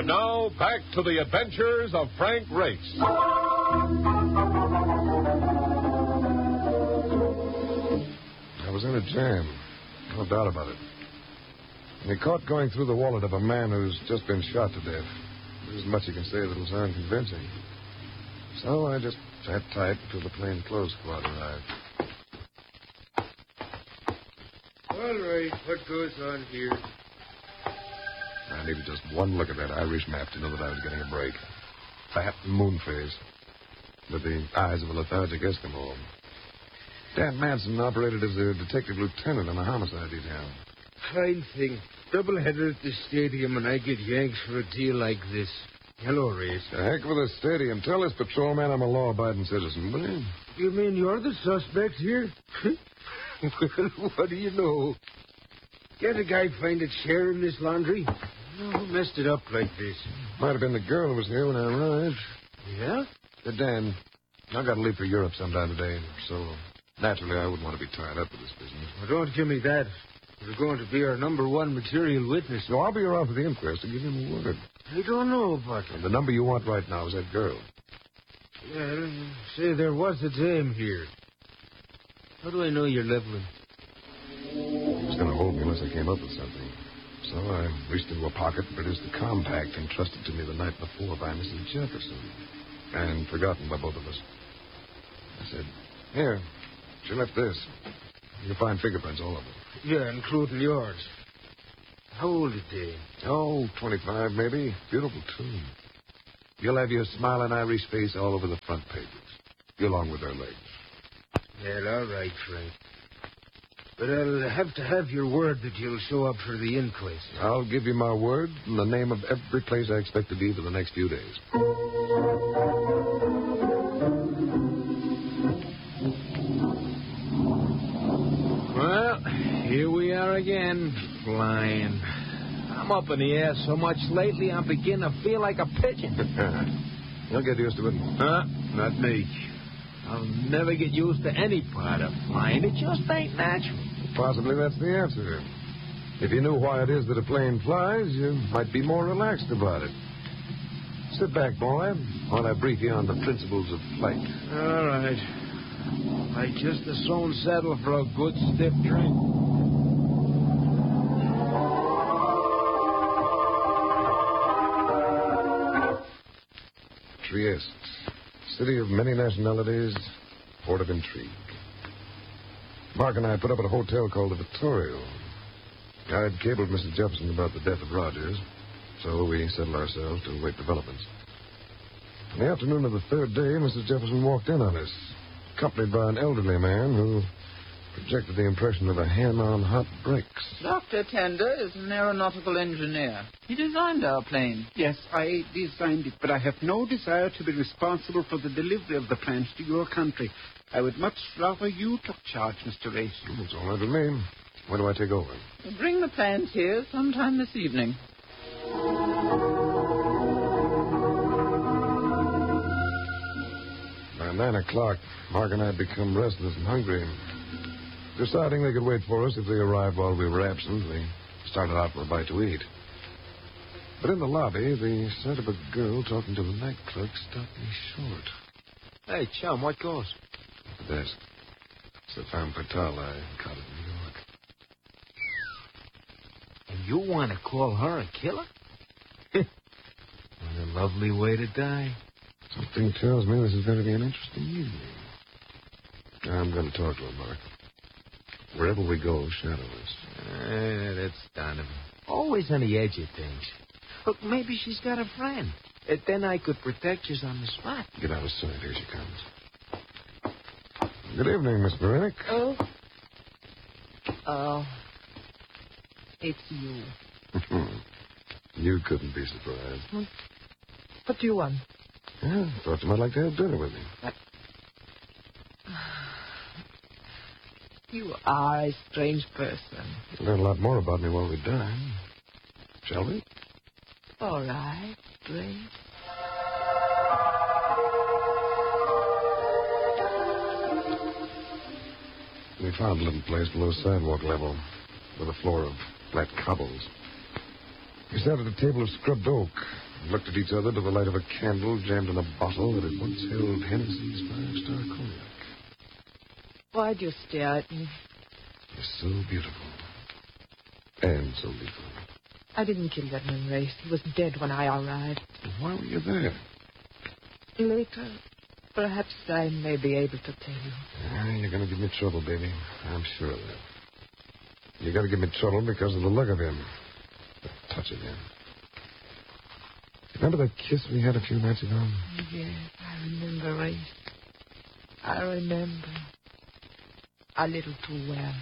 And now, back to the adventures of Frank Race. I was in a jam. No doubt about it. And he caught going through the wallet of a man who's just been shot to death. There isn't much you can say that will sound convincing. So I just sat tight until the plainclothes squad arrived. All right, what goes on here? I needed just one look at that Irish map to know that I was getting a break. Fat and moon-faced, with the eyes of a lethargic Eskimo. Dan Manson operated as a detective lieutenant on a homicide detail. Fine thing. Doubleheader at the stadium, and I get yanked for a deal like this. Hello, Race. The heck with the stadium. Tell this patrolman I'm a law-abiding citizen, will you? You mean you're the suspect here? Well, what do you know? Can't a guy find a chair in this laundry? No, who messed it up like this? Might have been the girl who was here when I arrived. Yeah? Dan, I've got to leave for Europe sometime today, so naturally I wouldn't want to be tied up with this business. Well, don't give me that. You're going to be our number one material witness. No, I'll be around for the inquest to give him a word. I don't know about it. And the number you want right now is that girl. Yeah, say there was a dame here. How do I know you're leveling? He was going to hold me unless I came up with something. So I reached into a pocket and produced the compact entrusted to me the night before by Mrs. Jefferson. And forgotten by both of us. I said, here, she left this. You can find fingerprints all over it. Yeah, including yours. How old is Dame? Oh, 25 maybe. Beautiful, too. You'll have your smiling Irish face all over the front pages. Along with her legs. Well, all right, Frank. But I'll have to have your word that you'll show up for the inquest. I'll give you my word and the name of every place I expect to be for the next few days. Well, here we are again, flying. I'm up in the air so much lately I'm beginning to feel like a pigeon. You'll get used to it. Not me. I'll never get used to any part of flying. It just ain't natural. Possibly that's the answer. If you knew why it is that a plane flies, you might be more relaxed about it. Sit back, boy, while I brief you on the principles of flight. All right. I just as soon settle for a good stiff drink. Trieste, city of many nationalities, port of intrigue. Mark and I put up at a hotel called the Vittorio. I had cabled Mrs. Jefferson about the death of Rogers, so we settled ourselves to await developments. In the afternoon of the third day, Mrs. Jefferson walked in on us, accompanied by an elderly man who projected the impression of a hen on hot bricks. Dr. Tender is an aeronautical engineer. He designed our plane. Yes, I designed it, but I have no desire to be responsible for the delivery of the plans to your country. I would much rather you took charge, Mr. Race. It's all right with me. When do I take over? Bring the plans here sometime this evening. By 9 o'clock, Mark and I had become restless and hungry. Deciding they could wait for us if they arrived while we were absent, we started out for a bite to eat. But in the lobby, the sight of a girl talking to the night clerk stopped me short. Hey, chum, what goes? At the desk. It's the femme fatale I caught in New York. And you want to call her a killer? What a lovely way to die. Something tells me this is going to be an interesting evening. I'm going to talk to her, Mark. Wherever we go, shadow us. That's Donovan. Always on the edge of things. Look, maybe she's got a friend. Then I could protect you on the spot. Get out of sight. Here she comes. Good evening, Miss Berenick. Oh, it's you. You couldn't be surprised. What do you want? Yeah, thought you might like to have dinner with me. You are a strange person. You'll learn a lot more about me while we dine. Shall we? All right, great. We found a little place below sidewalk level with a floor of flat cobbles. We sat at a table of scrubbed oak, looked at each other to the light of a candle jammed in a bottle that had once held Hennessy's five-star cognac. Why do you stare at me? You're so beautiful. And so lethal. I didn't kill that man, Race. He was dead when I arrived. Why were you there? Later, perhaps I may be able to tell you. You're going to give me trouble, baby. I'm sure of that. You're going to give me trouble because of the look of him. The touch of him. Remember that kiss we had a few nights ago? Yes, I remember, Race. I remember. A little too well.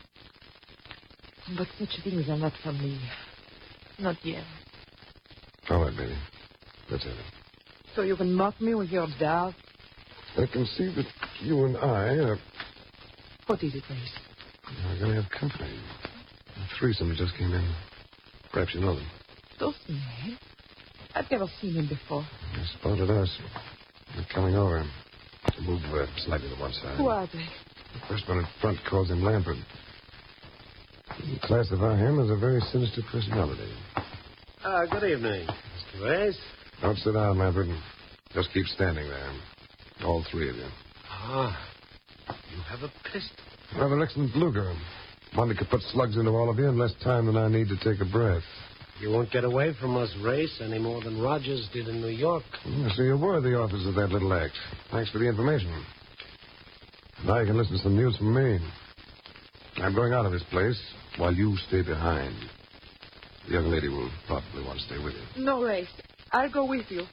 But such things are not for me. Not yet. All right, baby. Let's have it. So you can mock me with your doubt? I can see that you and I are... What is it, Race? We're going to have company. A threesome just came in. Perhaps you know them. Those men? I've never seen him before. They spotted us. They're coming over. Move slightly to one side. Who are they? The first one in front calls him Lampard. We classify him as a very sinister personality. Good evening, Mr. Race. Don't sit down, Lampard. Just keep standing there. All three of you. You have a pistol. I have an excellent Luger. One that could put slugs into all of you in less time than I need to take a breath. You won't get away from us, Race, any more than Rogers did in New York. So you were the authors of that little act. Thanks for the information. Now you can listen to some news from me. I'm going out of this place while you stay behind. The young lady will probably want to stay with you. No, Race. I'll go with you.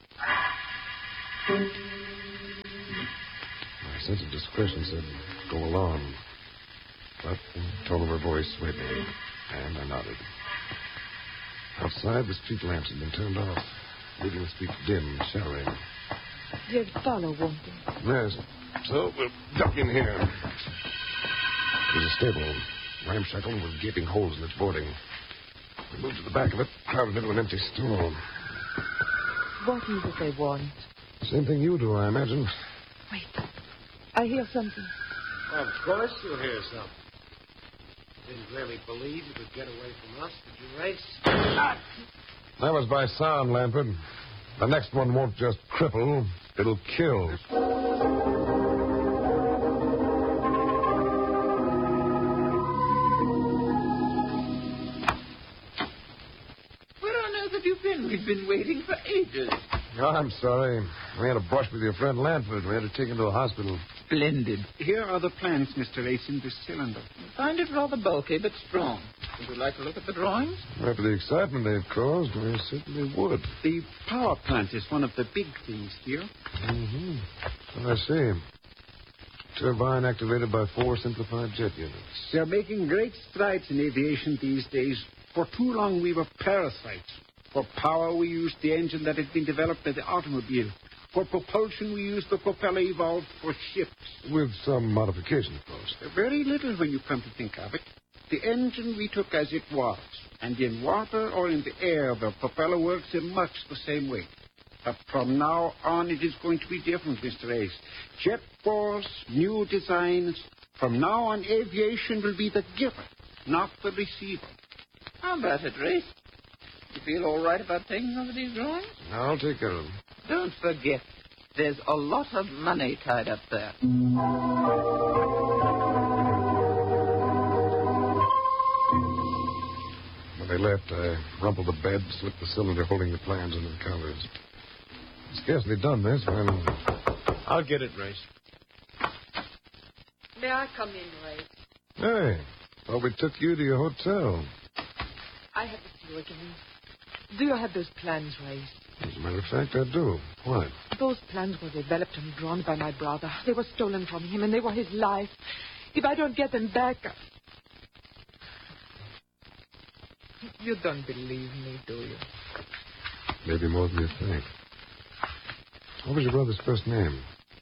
My sense of discretion said, go along. But the tone of her voice swayed me, and I nodded. Outside, the street lamps had been turned off, leaving the street dim and shadowy. They'll follow, won't they? Yes. So we'll duck in here. There's a stable, ramshackle with gaping holes in its boarding. We moved to the back of it, crowded into an empty stall. What is it they want? Same thing you do, I imagine. Wait. I hear something. Of course you hear something. Didn't really believe you could get away from us, did you, Race? That was by sound, Lampard. The next one won't just cripple, it'll kill. Where on earth have you been? We've been waiting for ages. Oh, I'm sorry. We had a brush with your friend Lampard. We had to take him to the hospital. Splendid. Here are the plans, Mr. Race, in this cylinder. I find it rather bulky, but strong. Would you like to look at the drawings? After the excitement they've caused, we certainly would. The power plant is one of the big things here. Mm-hmm. I see. Turbine activated by 4 simplified jet units. They're making great strides in aviation these days. For too long, we were parasites. For power, we used the engine that had been developed by the automobile. For propulsion, we used the propeller evolved for ships. With some modification, of course. Very little when you come to think of it. The engine we took as it was. And in water or in the air, the propeller works in much the same way. But from now on, it is going to be different, Mr. Ace. Jet force, new designs. From now on, aviation will be the giver, not the receiver. How about it, Race? You feel all right about taking over these drawings? I'll take care of them. Don't forget, there's a lot of money tied up there. When they left, I rumpled the bed, slipped the cylinder holding the plans into the covers. Scarcely done this when... I'll get it, Race. May I come in, Race? Hey, thought we took you to your hotel. I have a few again. Do you have those plans, Race? As a matter of fact, I do. Why? Those plans were developed and drawn by my brother. They were stolen from him, and they were his life. If I don't get them back... You don't believe me, do you? Maybe more than you think. What was your brother's first name?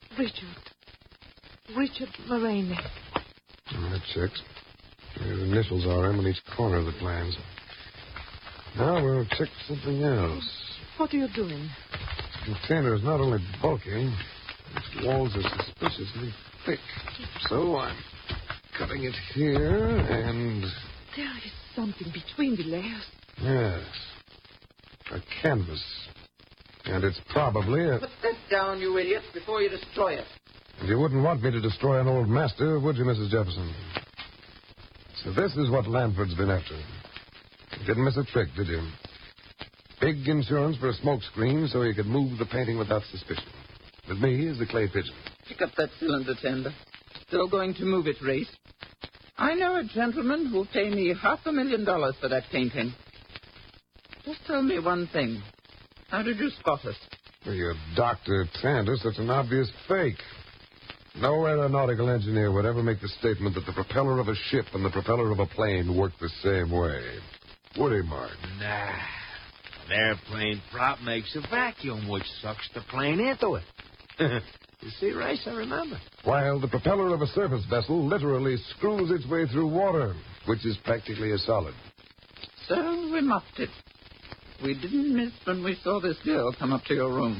Richard Moraine. Oh, that checks. His initials are M on each corner of the plans. Now we'll check something else. What are you doing? The container is not only bulky, its walls are suspiciously thick. So I'm cutting it here and... There is something between the layers. Yes. A canvas And it's probably a... Put that down, you idiot, before you destroy it. And you wouldn't want me to destroy an old master, would you, Mrs. Jefferson? So this is what Lanford's been after. You didn't miss a trick, did you? Big insurance for a smoke screen so he could move the painting without suspicion. With me is the clay pigeon. Pick up that cylinder, Tender. Still going to move it, Race. I know a gentleman who'll pay me $500,000 for that painting. Just tell me one thing. How did you spot us? Well, your Dr. Tanner, such an obvious fake. No aeronautical engineer would ever make the statement that the propeller of a ship and the propeller of a plane work the same way. Would he, Mark? Nah. An airplane prop makes a vacuum, which sucks the plane into it. You see, Rice, I remember. While the propeller of a surface vessel literally screws its way through water, which is practically a solid. So we muffed it. We didn't miss when we saw this girl come up to your room.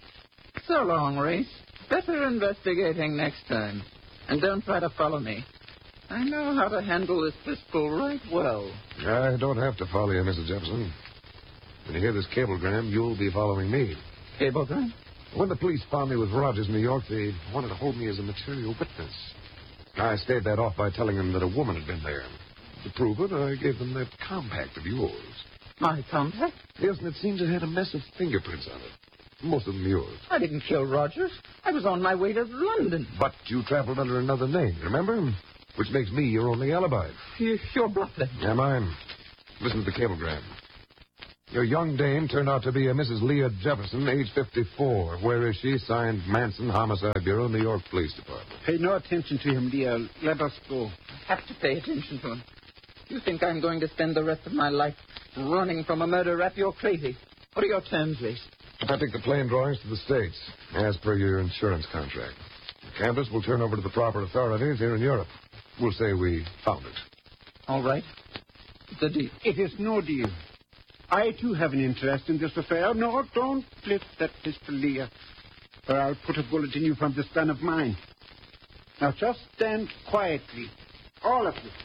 So long, Race. Better investigating next time. And don't try to follow me. I know how to handle this pistol right well. I don't have to follow you, Mrs. Jefferson. When you hear this cablegram, you'll be following me. Cablegram? When the police found me with Rogers in New York, they wanted to hold me as a material witness. I staved that off by telling them that a woman had been there. To prove it, I gave them that compact of yours. My compact? Yes, and it seems it had a mess of fingerprints on it. Most of them yours. I didn't kill Rogers. I was on my way to London. But you traveled under another name, remember? Which makes me your only alibi. You're bluffing. Am I? Listen to the cablegram. Your young dame turned out to be a Mrs. Leah Jefferson, age 54. Where is she? Signed Manson, Homicide Bureau, New York Police Department. Pay no attention to him, dear. Let us go. I have to pay attention to him. You think I'm going to spend the rest of my life running from a murder rap? You're crazy. What are your terms, Race? I take the plane drawings to the States, as per your insurance contract. The canvas will turn over to the proper authorities here in Europe. We'll say we found it. All right. It's a deal. It is no deal. I, too, have an interest in this affair. No, don't lift that pistol, Leah, or I'll put a bullet in you from this gun of mine. Now, just stand quietly, all of you.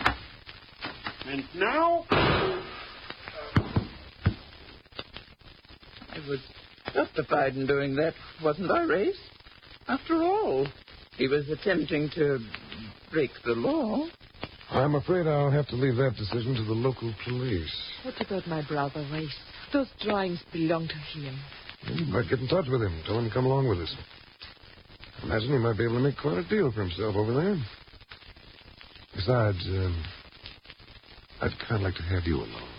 And now... I was justified in doing that, wasn't I, Race? After all, he was attempting to break the law. I'm afraid I'll have to leave that decision to the local police. What about my brother, Race? Those drawings belong to him. You might get in touch with him. Tell him to come along with us. I imagine he might be able to make quite a deal for himself over there. Besides, I'd kind of like to have you along.